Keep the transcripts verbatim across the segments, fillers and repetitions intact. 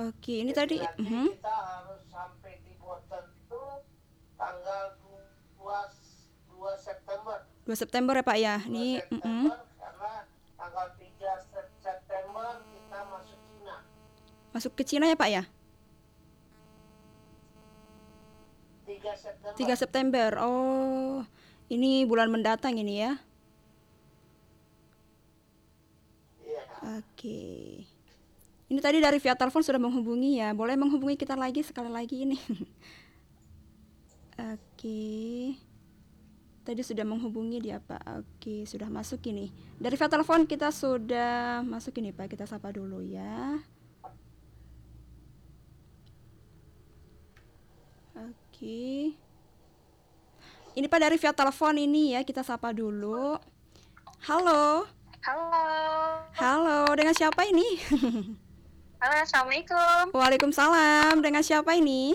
Oke, ini Jadi tadi nanti mhm, kita harus sampai di Boten itu tanggal dua, dua September. dua September ya Pak ya. dua Ini mhm, September karena tanggal tiga September kita masuk Cina. masuk ke Cina ya Pak ya. tiga September. tiga September. Oh, ini bulan mendatang ini ya. Iya. Oke. Ini tadi dari via telepon sudah menghubungi ya. Boleh menghubungi kita lagi sekali lagi ini. Oke. Tadi sudah menghubungi dia Pak. Oke, sudah masuk ini. Dari via telepon kita sudah masuk ini Pak. Kita sapa dulu ya. Oke. Ini Pak dari via telepon ini ya. Kita sapa dulu. Halo. Halo. Halo, dengan siapa ini? Halo, Assalamualaikum. Waalaikumsalam. Dengan siapa ini?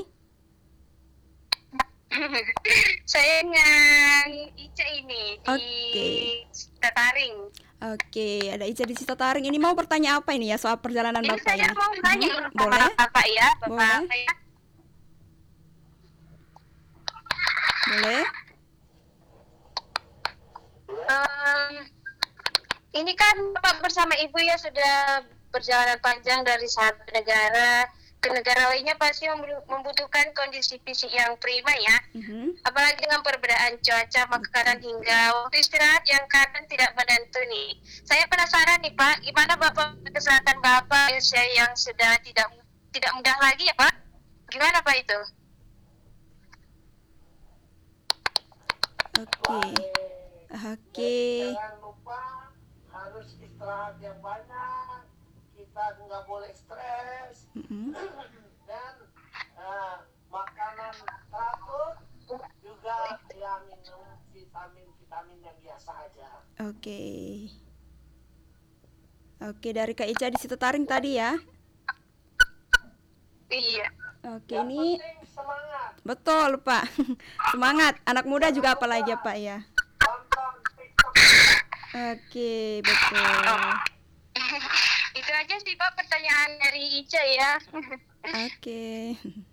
Saya dengan Ica ini di Oke. Tataring. Oke, ada Ica di Citataring. Ini mau bertanya apa ini ya soal perjalanan Ini Bapak saya ini? mau tanya Mhm, sama boleh? Bapak ya, Bapak Boleh. saya. Boleh? Um, ini kan Bapak bersama Ibu ya sudah perjalanan panjang dari satu negara ke negara lainnya, pasti membutuhkan kondisi fisik yang prima ya. Mhm. Apalagi dengan perbedaan cuaca, makanan hingga waktu istirahat yang kadang tidak menentu nih. Saya penasaran nih Pak, gimana Bapak kesehatan Bapak usia yang sudah tidak tidak mudah lagi ya Pak? Gimana Pak itu? Oke. Oke. Jangan lupa harus istirahat yang banyak. Kita nggak boleh stres. Mhm. Dan uh, makanan teratur juga ya minum vitamin-vitamin yang biasa aja. Oke. Oke, dari Kak Ica di Citataring tadi ya. Iya. Oke, Yang ini penting semangat. betul Pak. Semangat. Anak muda juga apalagi ya Pak ya. Tonton TikTok. Oke, betul. Itu aja sih Pak pertanyaan dari Ica ya. Oke.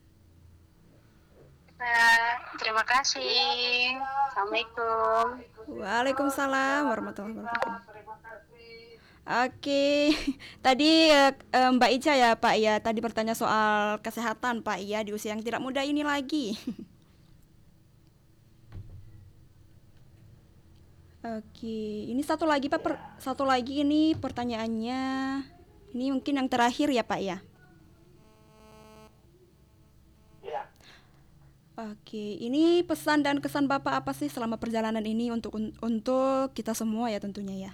Nah, terima kasih. Assalamualaikum. Waalaikumsalam warahmatullahi wabarakatuh. Terima kasih. Oke, tadi eh, eh, Mbak Ica ya Pak ya, tadi bertanya soal kesehatan Pak ya di usia yang tidak muda ini lagi. Oke, ini satu lagi Pak, per- satu lagi ini pertanyaannya, ini mungkin yang terakhir ya Pak ya. Ya. Oke, ini pesan dan kesan Bapak apa sih selama perjalanan ini untuk un- untuk kita semua ya tentunya ya.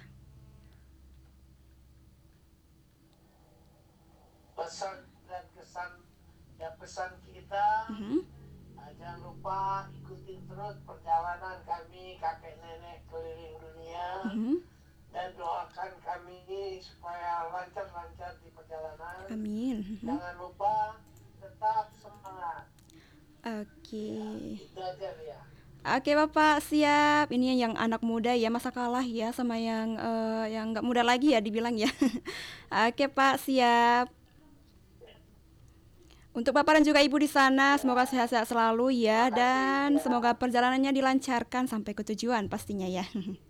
Pesan dan kesan ya pesan kita, Mhm. uh, jangan lupa ikutin terus perjalanan kami kakek nenek keliling dunia, Mhm. dan doakan kami supaya lancar-lancar di perjalanan. Amin. Mhm. Jangan lupa tetap semangat. Oke. Itu aja ya. Oke Bapak, siap. Ini yang anak muda ya, masa kalah ya sama yang eh, yang nggak muda lagi ya dibilang ya. Oke Pak, siap. Untuk Bapak dan juga Ibu di sana, semoga sehat-sehat selalu ya, dan semoga perjalanannya dilancarkan sampai ke tujuan pastinya ya.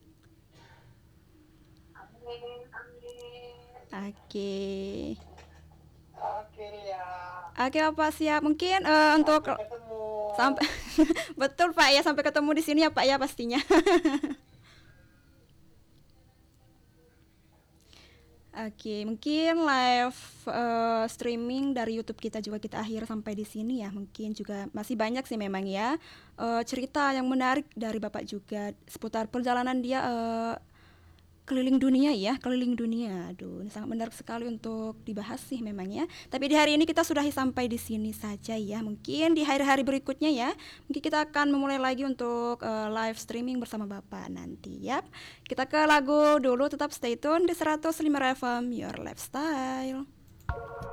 Amin, amin. Oke. Oke ya. Oke Bapak, siap. Mungkin eh, untuk Sampai ketemu. sampai betul Pak ya, sampai ketemu di sini ya Pak ya pastinya. Oke, mungkin live eh, streaming dari YouTube kita juga kita akhir sampai di sini ya. Mungkin juga masih banyak sih memang ya eh, cerita yang menarik dari Bapak juga seputar perjalanan dia eh, keliling dunia ya, keliling dunia. Aduh, ini sangat menarik sekali untuk dibahas sih memang ya. Tapi di hari ini kita sudahi sampai di sini saja ya. Mungkin di hari-hari berikutnya ya, mungkin kita akan memulai lagi untuk eh, live streaming bersama Bapak nanti ya. Kita ke lagu dulu, tetap stay tune di seratus lima F M Your Lifestyle.